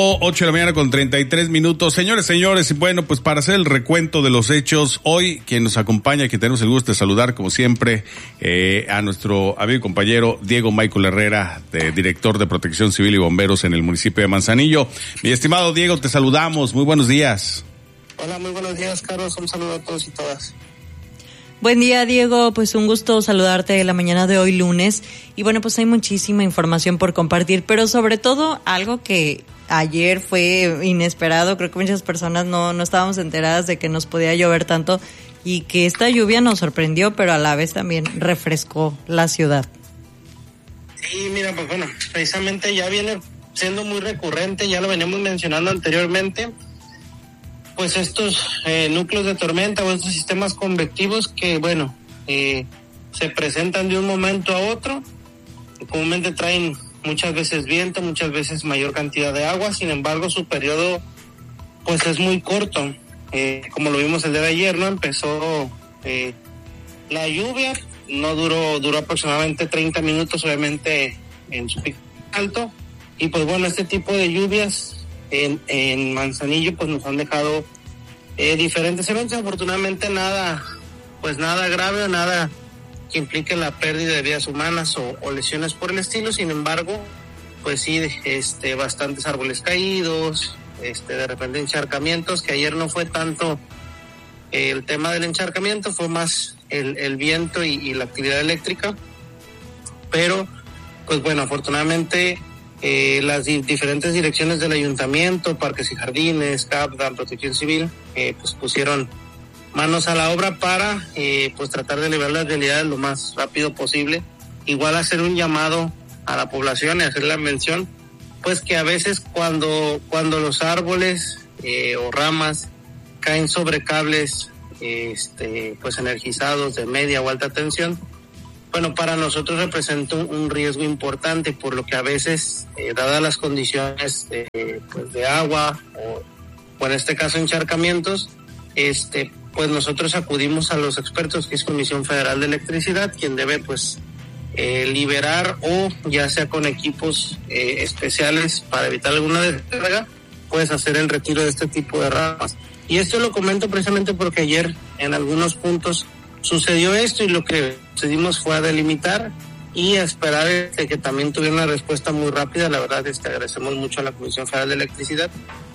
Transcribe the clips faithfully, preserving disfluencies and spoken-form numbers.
ocho de la mañana con treinta y tres minutos. Señores, señores, bueno, pues para hacer el recuento de los hechos, hoy quien nos acompaña, que tenemos el gusto de saludar, como siempre, eh, a nuestro amigo y compañero Diego Michael Herrera, de, director de Protección Civil y Bomberos en el municipio de Manzanillo. Mi estimado Diego, te saludamos. Muy buenos días. Hola, muy buenos días, Carlos. Un saludo a todos y todas. Buen día, Diego. Pues un gusto saludarte la mañana de hoy, lunes. Y bueno, pues hay muchísima información por compartir, pero sobre todo algo que ayer fue inesperado. Creo que muchas personas no, no estábamos enteradas de que nos podía llover tanto y que esta lluvia nos sorprendió, pero a la vez también refrescó la ciudad. Sí, mira, pues bueno, precisamente ya viene siendo muy recurrente, ya lo veníamos mencionando anteriormente, pues estos eh, núcleos de tormenta o estos sistemas convectivos que, bueno, eh, se presentan de un momento a otro, comúnmente traen muchas veces viento, muchas veces mayor cantidad de agua. Sin embargo, su periodo pues es muy corto, eh, como lo vimos el día de ayer, ¿no? Empezó eh, la lluvia, no duró, duró aproximadamente treinta minutos, obviamente en su pico alto, y pues bueno, este tipo de lluvias en, en Manzanillo pues nos han dejado eh, diferentes eventos. Afortunadamente nada, pues nada grave o nada que implique la pérdida de vidas humanas o, o lesiones por el estilo. Sin embargo, pues sí, este, bastantes árboles caídos, este, de repente encharcamientos, que ayer no fue tanto eh, el tema del encharcamiento, fue más el, el viento y, y la actividad eléctrica. Pero, pues bueno, afortunadamente eh, las di- diferentes direcciones del ayuntamiento, parques y jardines, CAPDA, Protección Civil, eh, pues pusieron manos a la obra para eh, pues tratar de liberar las realidades lo más rápido posible. Igual hacer un llamado a la población y hacer la mención, pues que a veces cuando cuando los árboles eh, o ramas caen sobre cables eh, este pues energizados de media o alta tensión, bueno, para nosotros representa un, un riesgo importante, por lo que a veces eh, dadas las condiciones eh, pues de agua o, o en este caso encharcamientos, este pues nosotros acudimos a los expertos, que es Comisión Federal de Electricidad, quien debe pues eh, liberar, o ya sea con equipos eh, especiales para evitar alguna descarga, pues hacer el retiro de este tipo de ramas. Y esto lo comento precisamente porque ayer en algunos puntos sucedió esto, y lo que decidimos fue a delimitar y a esperar este, que también tuviera una respuesta muy rápida. La verdad, este, agradecemos mucho a la Comisión Federal de Electricidad.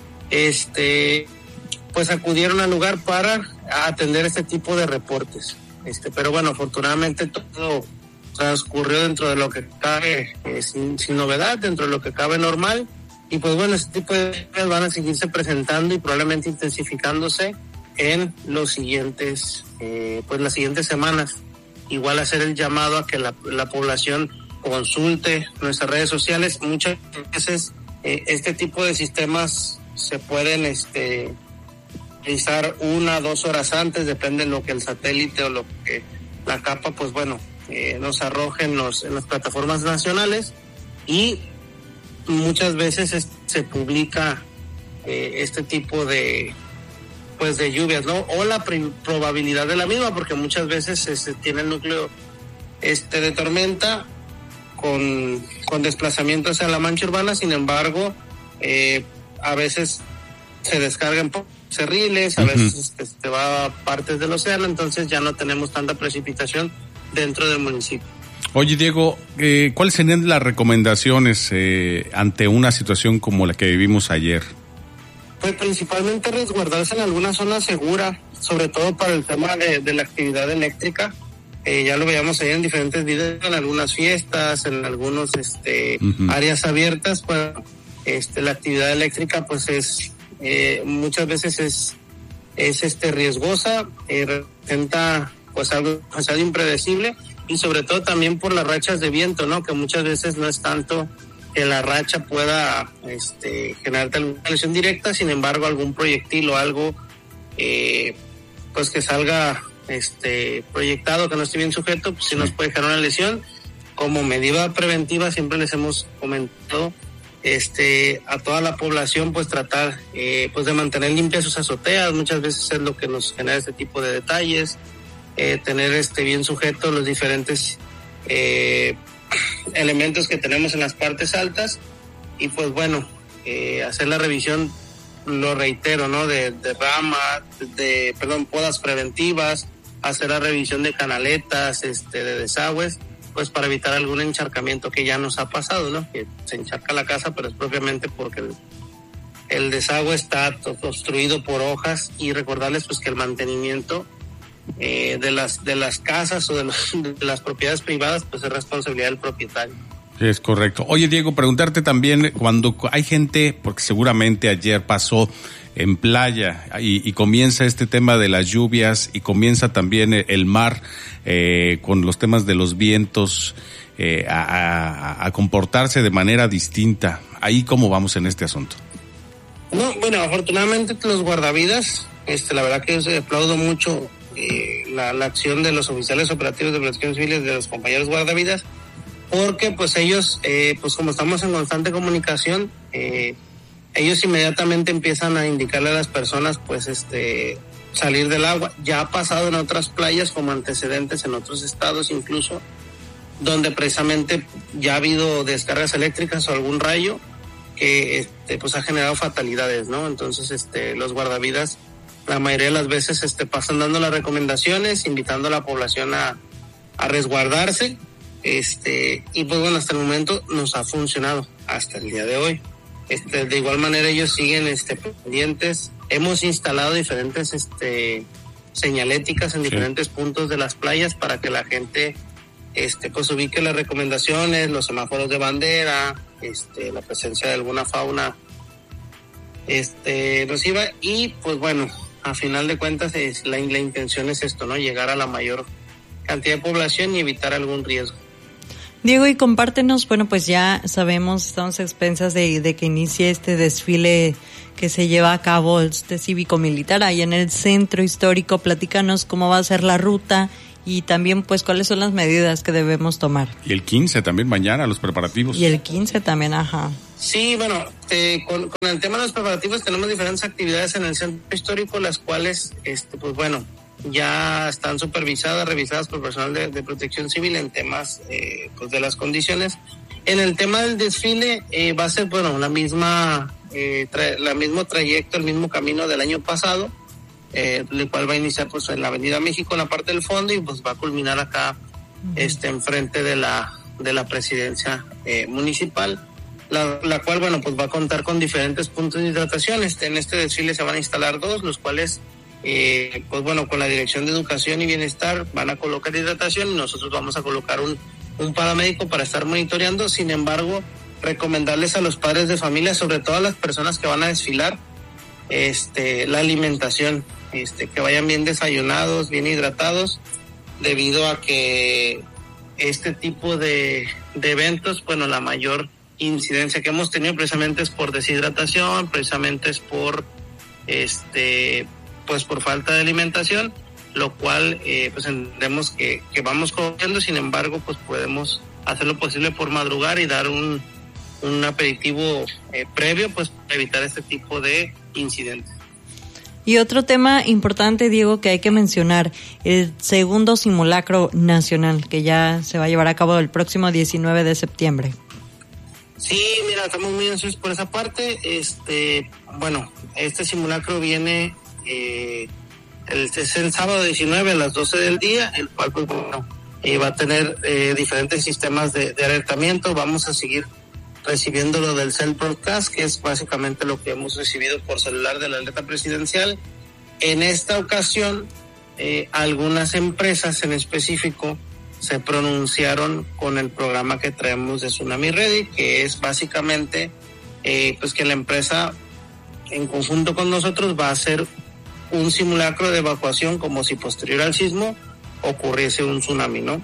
Este... pues acudieron al lugar para atender este tipo de reportes. Este, pero bueno, afortunadamente todo transcurrió dentro de lo que cabe, eh, sin, sin novedad, dentro de lo que cabe normal. Y pues bueno, este tipo de cosas van a seguirse presentando y probablemente intensificándose en los siguientes, eh, pues las siguientes semanas. Igual hacer el llamado a que la, la población consulte nuestras redes sociales. Muchas veces eh, este tipo de sistemas se pueden, este, utilizar una, dos horas antes, depende de lo que el satélite o lo que la capa, pues bueno, eh, nos arroje en, los, en las plataformas nacionales, y muchas veces es, se publica eh, este tipo de pues de lluvias, ¿no? O la pri- probabilidad de la misma, porque muchas veces se, se tiene el núcleo este de tormenta con, con desplazamiento hacia la mancha urbana. Sin embargo, eh, a veces se descargan cerriles, a uh-huh. veces este, va a partes del océano, entonces ya no tenemos tanta precipitación dentro del municipio. Oye, Diego, eh, ¿cuáles serían las recomendaciones eh, ante una situación como la que vivimos ayer? Pues principalmente resguardarse en alguna zona segura, sobre todo para el tema de, de la actividad eléctrica. Eh, ya lo veíamos ahí en diferentes videos, en algunas fiestas, en algunos este, uh-huh. áreas abiertas, pues este, la actividad eléctrica pues es Eh, muchas veces es es este riesgosa, eh, representa pues algo demasiado impredecible, y sobre todo también por las rachas de viento, ¿no? Que muchas veces no es tanto que la racha pueda este generarte alguna lesión directa, sin embargo algún proyectil o algo eh, pues que salga este proyectado, que no esté bien sujeto, pues sí nos puede generar una lesión. Como medida preventiva siempre les hemos comentado este a toda la población pues tratar eh, pues de mantener limpias sus azoteas. Muchas veces es lo que nos genera este tipo de detalles, eh, tener este bien sujetos los diferentes eh, elementos que tenemos en las partes altas, y pues bueno eh, hacer la revisión, lo reitero, ¿no? De, de ramas, de, perdón, podas preventivas, hacer la revisión de canaletas, este, de desagües, pues para evitar algún encharcamiento que ya nos ha pasado, ¿no? Que se encharca la casa, pero es propiamente porque el, el desagüe está obstruido por hojas, y recordarles pues que el mantenimiento eh, de las de las casas o de, los, de las propiedades privadas pues es responsabilidad del propietario. Es correcto. Oye, Diego, preguntarte también, cuando hay gente, porque seguramente ayer pasó en playa y, y comienza este tema de las lluvias y comienza también el mar eh, con los temas de los vientos eh, a, a, a comportarse de manera distinta. ¿Ahí cómo vamos en este asunto? No, bueno, afortunadamente los guardavidas, este, la verdad que yo aplaudo mucho eh, la, la acción de los oficiales operativos de protección civil, de los compañeros guardavidas, porque pues ellos, eh, pues como estamos en constante comunicación, eh, ellos inmediatamente empiezan a indicarle a las personas pues este salir del agua. Ya ha pasado en otras playas como antecedentes en otros estados incluso, donde precisamente ya ha habido descargas eléctricas o algún rayo que este pues ha generado fatalidades, ¿no? Entonces este los guardavidas la mayoría de las veces este pasan dando las recomendaciones, invitando a la población a, a resguardarse. Este, y pues bueno, hasta el momento nos ha funcionado hasta el día de hoy. Este, de igual manera ellos siguen este pendientes. Hemos instalado diferentes este señaléticas en diferentes sí. puntos de las playas para que la gente este pues ubique las recomendaciones, los semáforos de bandera, este la presencia de alguna fauna este nociva, y pues bueno, a final de cuentas es, la, la intención es esto, ¿no? Llegar a la mayor cantidad de población y evitar algún riesgo. Diego, y compártenos, bueno, pues ya sabemos, estamos a expensas de, de que inicie este desfile que se lleva a cabo, este cívico-militar, ahí en el centro histórico. Platícanos cómo va a ser la ruta y también, pues, cuáles son las medidas que debemos tomar. Y el quince también mañana, los preparativos. Y el quince también, ajá. Sí, bueno, eh, con, con el tema de los preparativos tenemos diferentes actividades en el centro histórico, las cuales, este, pues bueno, ya están supervisadas, revisadas por personal de, de protección civil en temas eh, pues de las condiciones. En el tema del desfile eh, va a ser bueno la misma eh, tra- la mismo trayecto, el mismo camino del año pasado, eh, el cual va a iniciar pues en la Avenida México en la parte del fondo y pues va a culminar acá uh-huh. este enfrente de la de la presidencia eh, municipal, la, la cual bueno pues va a contar con diferentes puntos de hidratación. Este, en este desfile se van a instalar dos, los cuales Eh, pues bueno, con la Dirección de Educación y Bienestar van a colocar hidratación y nosotros vamos a colocar un, un paramédico para estar monitoreando. Sin embargo, recomendarles a los padres de familia, sobre todo a las personas que van a desfilar, este, la alimentación, este, que vayan bien desayunados, bien hidratados, debido a que este tipo de, de eventos, bueno, la mayor incidencia que hemos tenido precisamente es por deshidratación, precisamente es por este pues por falta de alimentación, lo cual eh, pues entendemos que, que vamos corriendo. Sin embargo, pues podemos hacer lo posible por madrugar y dar un, un aperitivo eh, previo, pues para evitar este tipo de incidentes. Y otro tema importante, Diego, que hay que mencionar, el segundo simulacro nacional, que ya se va a llevar a cabo el próximo diecinueve de septiembre. Sí, mira, estamos muy ansiosos por esa parte. Este, bueno, este simulacro viene eh, el, es el sábado diecinueve a las doce del día, el cual pues bueno, eh, va a tener eh, diferentes sistemas de, de alertamiento. Vamos a seguir recibiendo lo del Cell Broadcast, que es básicamente lo que hemos recibido por celular de la alerta presidencial. En esta ocasión, eh, algunas empresas en específico se pronunciaron con el programa que traemos de Tsunami Ready, que es básicamente eh, pues que la empresa en conjunto con nosotros va a hacer un simulacro de evacuación como si posterior al sismo ocurriese un tsunami, ¿no?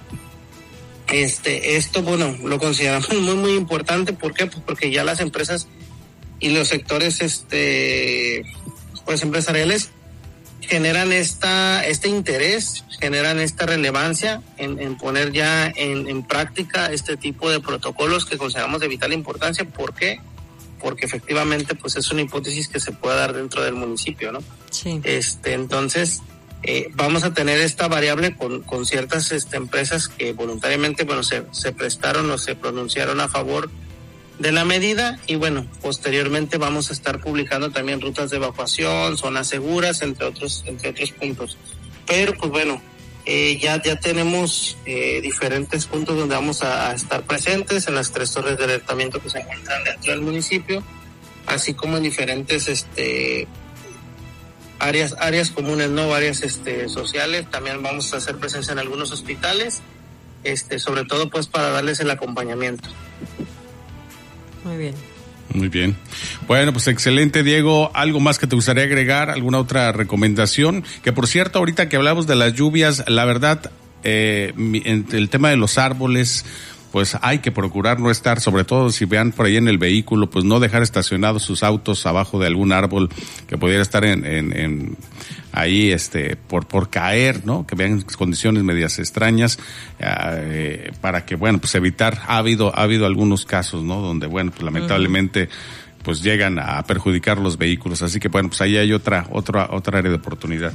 Este, esto, bueno, lo consideramos muy, muy importante. ¿Por qué? Pues porque ya las empresas y los sectores, este, pues empresariales generan esta, este interés, generan esta relevancia en, en poner ya en, en práctica este tipo de protocolos que consideramos de vital importancia. ¿Por qué? Porque efectivamente, pues es una hipótesis que se puede dar dentro del municipio, ¿no? Sí. Este, entonces, Eh, vamos a tener esta variable con, con ciertas este, empresas que voluntariamente bueno se, se prestaron o se pronunciaron a favor de la medida, y bueno, posteriormente vamos a estar publicando también rutas de evacuación, zonas seguras, entre otros, entre otros puntos. Pero pues bueno, eh, ya, ya tenemos eh, diferentes puntos donde vamos a, a estar presentes en las tres torres de alertamiento que se encuentran dentro del municipio, así como en diferentes este áreas, áreas comunes, no áreas este sociales. También vamos a hacer presencia en algunos hospitales, este, sobre todo pues para darles el acompañamiento. Muy bien. Muy bien. Bueno, pues excelente, Diego. ¿Algo más que te gustaría agregar? ¿Alguna otra recomendación? Que por cierto, ahorita que hablamos de las lluvias, la verdad, eh, en el tema de los árboles, pues hay que procurar no estar, sobre todo si vean por ahí en el vehículo, pues no dejar estacionados sus autos abajo de algún árbol que pudiera estar en, en, en ahí, este, por, por caer, ¿no? Que vean condiciones medias extrañas, eh, para que, bueno, pues evitar, ha habido, ha habido algunos casos, ¿no? Donde, bueno, pues lamentablemente, pues llegan a perjudicar los vehículos. Así que, bueno, pues ahí hay otra, otra, otra área de oportunidad.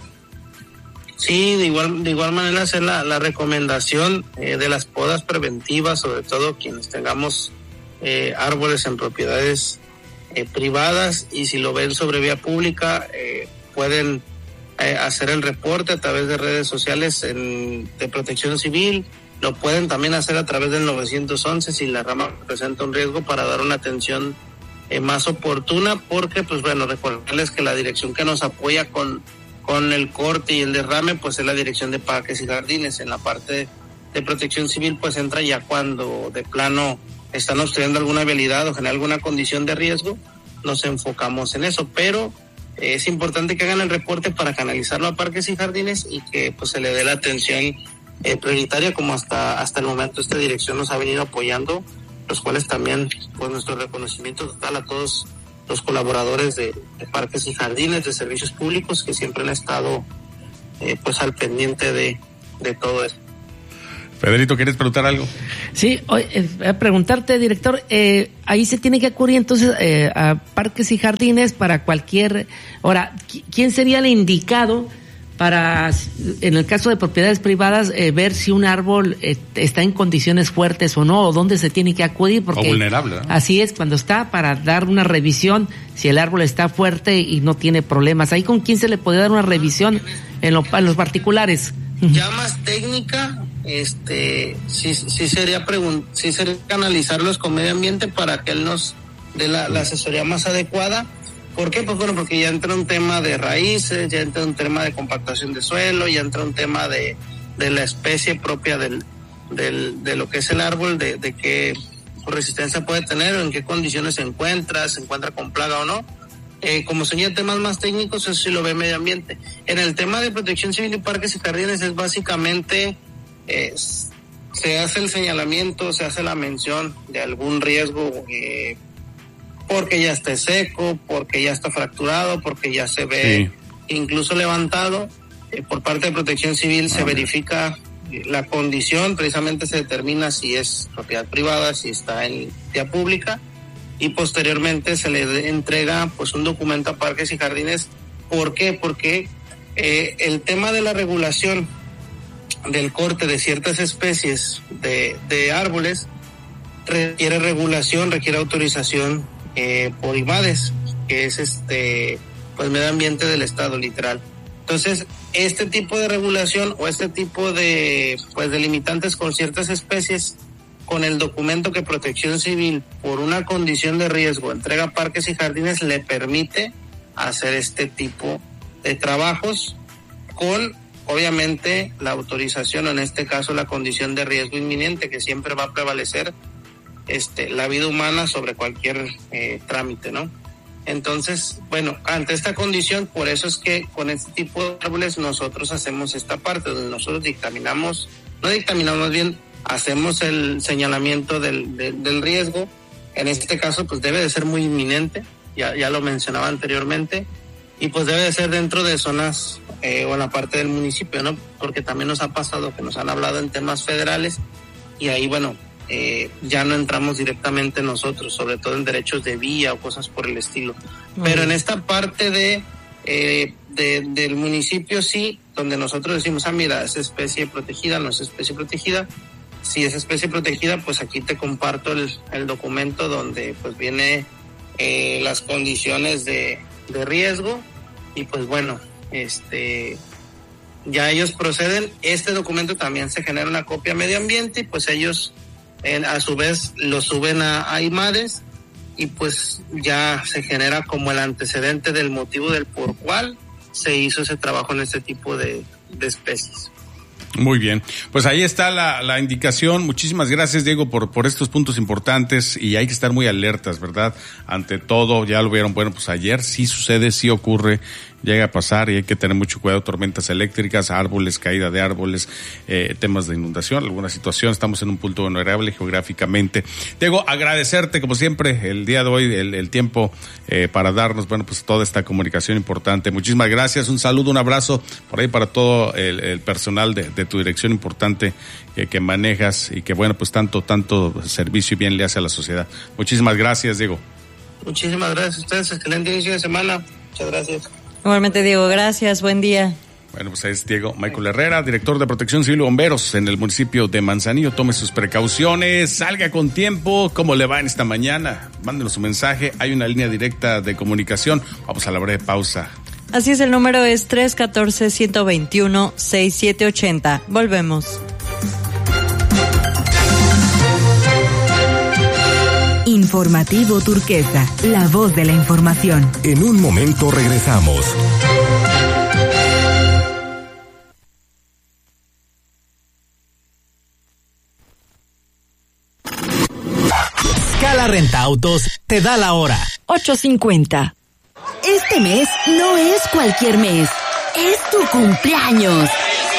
Sí, de igual de igual manera hacer la, la recomendación eh, de las podas preventivas, sobre todo quienes tengamos eh, árboles en propiedades eh, privadas, y si lo ven sobre vía pública, eh, pueden eh, hacer el reporte a través de redes sociales en, de Protección Civil. Lo pueden también hacer a través del nueve once si la rama presenta un riesgo, para dar una atención eh, más oportuna, porque pues bueno, recordarles que la dirección que nos apoya con con el corte y el derrame, pues es la Dirección de Parques y Jardines. En la parte de Protección Civil, pues entra ya cuando de plano están obstruyendo alguna vialidad o genera alguna condición de riesgo, nos enfocamos en eso. Pero eh, es importante que hagan el reporte para canalizarlo a Parques y Jardines y que pues se le dé la atención eh, prioritaria, como hasta hasta el momento esta dirección nos ha venido apoyando, los cuales también, pues nuestro reconocimiento total a todos los colaboradores de, de Parques y Jardines, de servicios públicos, que siempre han estado eh, pues al pendiente de, de todo eso. Pedrito, ¿quieres preguntar algo? Sí, eh, preguntarte, director, eh, ahí se tiene que acudir entonces eh, a Parques y Jardines para cualquier... Ahora, ¿quién sería el indicado para, en el caso de propiedades privadas, eh, ver si un árbol eh, está en condiciones fuertes o no, o dónde se tiene que acudir? Porque o vulnerable, ¿no? Así es, cuando está para dar una revisión, si el árbol está fuerte y no tiene problemas. ¿Ahí con quién se le puede dar una revisión en, lo, en los particulares? Ya más técnica, este, sí, sí sería pregun- sí sería canalizarlos con medio ambiente para que él nos dé la, la asesoría más adecuada. ¿Por qué? Pues bueno, porque ya entra un tema de raíces, ya entra un tema de compactación de suelo, ya entra un tema de, de la especie propia del, del, de lo que es el árbol, de, de qué resistencia puede tener, o en qué condiciones se encuentra, se encuentra con plaga o no. Eh, como son ya temas más técnicos, eso sí lo ve medio ambiente. En el tema de Protección Civil y Parques y Jardines es básicamente, eh, se hace el señalamiento, se hace la mención de algún riesgo, eh, porque ya esté seco, porque ya está fracturado, porque ya se ve sí. incluso levantado. Eh, por parte de Protección Civil ah, se verifica la condición, precisamente se determina si es propiedad privada, si está en vía pública, y posteriormente se le entrega pues un documento a Parques y Jardines. ¿Por qué? Porque eh, el tema de la regulación del corte de ciertas especies de, de árboles requiere regulación, requiere autorización Eh, por IMADES, que es este pues medio ambiente del estado, literal. Entonces, este tipo de regulación o este tipo de pues delimitantes con ciertas especies, con el documento que Protección Civil, por una condición de riesgo, entrega a Parques y Jardines, le permite hacer este tipo de trabajos con, obviamente, la autorización, o en este caso la condición de riesgo inminente, que siempre va a prevalecer Este, la vida humana sobre cualquier eh, trámite, ¿no? Entonces, bueno, ante esta condición, por eso es que con este tipo de árboles nosotros hacemos esta parte, donde nosotros dictaminamos, no dictaminamos, más bien hacemos el señalamiento del, del, del riesgo. En este caso, pues debe de ser muy inminente, ya, ya lo mencionaba anteriormente, y pues debe de ser dentro de zonas eh, o en la parte del municipio, ¿no? Porque también nos ha pasado que nos han hablado en temas federales, y ahí, bueno, Eh, ya no entramos directamente nosotros, sobre todo en derechos de vía o cosas por el estilo. Mm. Pero en esta parte de, eh, de del municipio sí, donde nosotros decimos, ah, mira, es especie protegida, no es especie protegida, si es especie protegida, pues aquí te comparto el, el documento donde pues viene eh, las condiciones de, de riesgo y pues bueno, este ya ellos proceden. Este documento también se genera una copia a medio ambiente y pues ellos en, a su vez lo suben a, a IMADES y pues ya se genera como el antecedente del motivo del por cual se hizo ese trabajo en este tipo de, de especies. Muy bien, pues ahí está la, la indicación. Muchísimas gracias, Diego, por, por estos puntos importantes, y hay que estar muy alertas, ¿verdad? Ante todo, ya lo vieron, bueno, pues ayer sí sucede, sí ocurre, llega a pasar y hay que tener mucho cuidado, tormentas eléctricas, árboles, caída de árboles, eh, temas de inundación, alguna situación. Estamos en un punto vulnerable geográficamente. Diego, agradecerte como siempre el día de hoy, el, el tiempo eh, para darnos, bueno, pues toda esta comunicación importante. Muchísimas gracias, un saludo, un abrazo por ahí para todo el, el personal de, de tu dirección importante que, que manejas y que, bueno, pues tanto, tanto servicio y bien le hace a la sociedad. Muchísimas gracias, Diego. Muchísimas gracias a ustedes, excelente inicio de semana. Muchas gracias. Igualmente, Diego, gracias, buen día. Bueno, pues es Diego Michael Herrera, director de Protección Civil y Bomberos en el municipio de Manzanillo. Tome sus precauciones, salga con tiempo. ¿Cómo le va en esta mañana? Mándenos un mensaje, hay una línea directa de comunicación. Vamos a la breve pausa. Así es, el número es tres uno cuatro, uno dos uno, seis siete ocho cero. Volvemos. Informativo Turquesa, la voz de la información. En un momento regresamos. Scala Renta Autos te da la hora. ocho cincuenta. Este mes no es cualquier mes, es tu cumpleaños.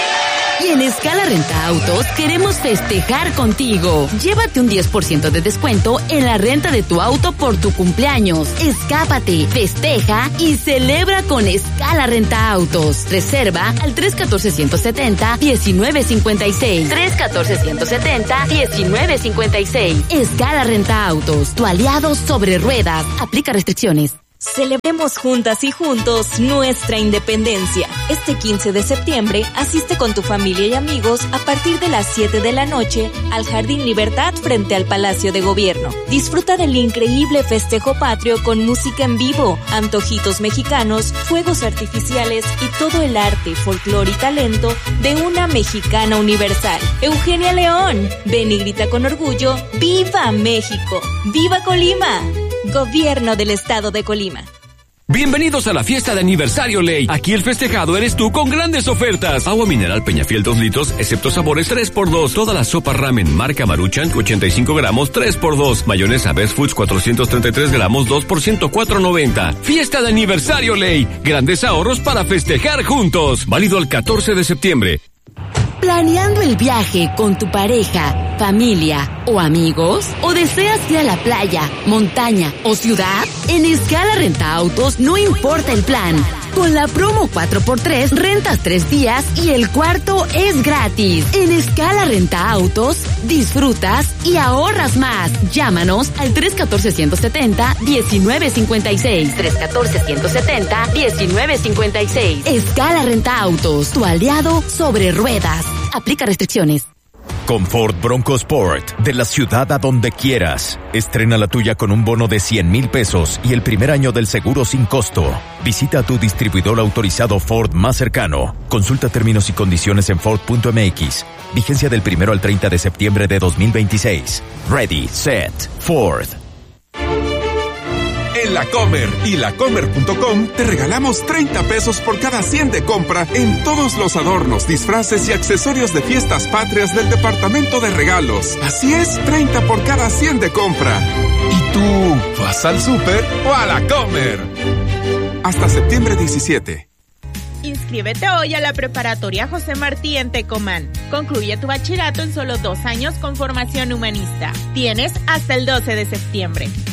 Y en Scala Renta Autos queremos festejar contigo. Llévate un diez por ciento de descuento en la renta de tu auto por tu cumpleaños. Escápate, festeja y celebra con Scala Renta Autos. Reserva al tres uno cuatro, uno siete cero, uno nueve cinco seis. tres uno cuatro, uno siete cero, uno nueve cinco seis. Scala Renta Autos, tu aliado sobre ruedas. Aplica restricciones. Celebremos juntas y juntos nuestra independencia. Este quince de septiembre, asiste con tu familia y amigos a partir de las siete de la noche al Jardín Libertad frente al Palacio de Gobierno. Disfruta del increíble festejo patrio con música en vivo, antojitos mexicanos, fuegos artificiales y todo el arte, folclore y talento de una mexicana universal. Eugenia León, ven y grita con orgullo, ¡Viva México! ¡Viva Colima! Gobierno del Estado de Colima. Bienvenidos a la fiesta de aniversario Ley. Aquí el festejado eres tú con grandes ofertas. Agua mineral Peñafiel dos litros, excepto sabores tres por dos. Toda la sopa ramen marca Maruchan ochenta y cinco gramos tres por dos. Mayonesa Best Foods cuatrocientos treinta y tres gramos dos por ciento cuatro noventa. Fiesta de aniversario Ley. Grandes ahorros para festejar juntos. Válido el catorce de septiembre. ¿Planeando el viaje con tu pareja, familia o amigos? ¿O deseas ir a la playa, montaña o ciudad? En Scala Renta Autos no importa el plan. Con la promo cuatro por tres, rentas tres días y el cuarto es gratis. En Scala Renta Autos, disfrutas y ahorras más. Llámanos al tres uno cuatro, uno siete cero, uno nueve cinco seis. tres uno cuatro, uno siete cero, uno nueve cinco seis. Scala Renta Autos, tu aliado sobre ruedas. Aplica restricciones. Con Ford Bronco Sport, de la ciudad a donde quieras. Estrena la tuya con un bono de cien mil pesos y el primer año del seguro sin costo. Visita a tu distribuidor autorizado Ford más cercano. Consulta términos y condiciones en Ford punto M X. Vigencia del primero al treinta de septiembre de dos mil veintiséis. Ready, set, Ford. En La Comer y la comer punto com te regalamos treinta pesos por cada cien de compra en todos los adornos, disfraces y accesorios de fiestas patrias del departamento de regalos. Así es, treinta por cada cien de compra. ¿Y tú vas al súper o a La Comer? Hasta septiembre diecisiete. Inscríbete hoy a la Preparatoria José Martí en Tecomán. Concluye tu bachillerato en solo dos años con formación humanista. Tienes hasta el doce de septiembre.